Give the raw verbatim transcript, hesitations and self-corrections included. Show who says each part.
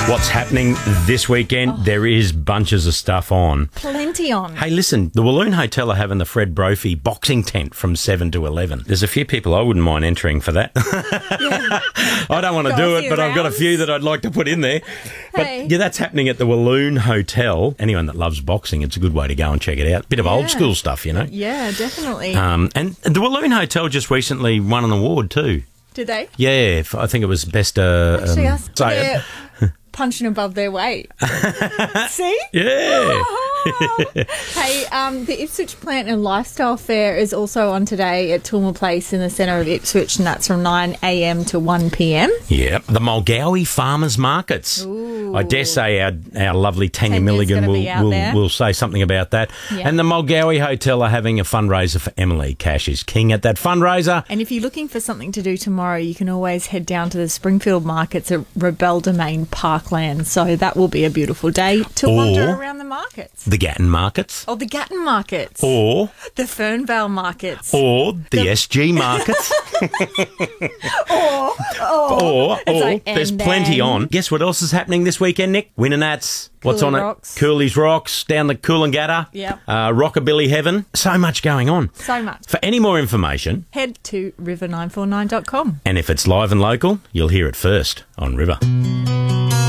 Speaker 1: What's happening this weekend? Oh. There is bunches of stuff on.
Speaker 2: Plenty on.
Speaker 1: Hey, listen, the Walloon Hotel are having the Fred Brophy boxing tent from seven to eleven. There's a few people I wouldn't mind entering for that. Yeah. I don't want to do it, but rounds. I've got a few that I'd like to put in there. But hey. yeah, that's happening at the Walloon Hotel. Anyone that loves boxing, it's a good way to go and check it out. Bit of yeah. old school stuff, you know?
Speaker 2: Yeah, definitely.
Speaker 1: Um, and the Walloon Hotel just recently won an award too.
Speaker 2: Did they?
Speaker 1: Yeah, I think it was best... Uh,
Speaker 2: Actually,
Speaker 1: um,
Speaker 2: say it. Punching above their weight. See?
Speaker 1: Yeah.
Speaker 2: Hey, um, the Ipswich Plant and Lifestyle Fair is also on today at Tulma Place in the centre of Ipswich, and that's from nine a m to one p m.
Speaker 1: Yep. The Mulgowie Farmers Markets.
Speaker 2: Ooh.
Speaker 1: I dare say our, our lovely Tanya
Speaker 2: Tanya's
Speaker 1: Milligan will,
Speaker 2: will,
Speaker 1: will say something about that.
Speaker 2: Yep.
Speaker 1: And the Mulgowie Hotel are having a fundraiser for Emily. Cash is king at that fundraiser.
Speaker 2: And if you're looking for something to do tomorrow, you can always head down to the Springfield Markets at Rebel Domain Parkland. So that will be a beautiful day to
Speaker 1: or
Speaker 2: wander around the markets.
Speaker 1: The Gatton Markets.
Speaker 2: Oh, the Gatton Markets.
Speaker 1: Or
Speaker 2: the Fernvale Markets.
Speaker 1: Or the, the S G Markets.
Speaker 2: or, or,
Speaker 1: or, or
Speaker 2: like,
Speaker 1: there's plenty
Speaker 2: then.
Speaker 1: on. Guess what else is happening this weekend, Nick? Winnenats. What's on
Speaker 2: Rocks.
Speaker 1: it? Cooley's Rocks, down the Coolangatta.
Speaker 2: Yep.
Speaker 1: Uh, Rockabilly Heaven. So much going on.
Speaker 2: So much.
Speaker 1: For any more information,
Speaker 2: head to river nine four nine dot com.
Speaker 1: And if it's live and local, you'll hear it first on River.